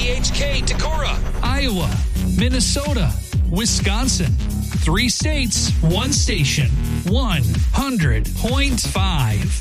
KPHK Decorah, Iowa, Minnesota, Wisconsin. 3 states, 1 station, 100.5.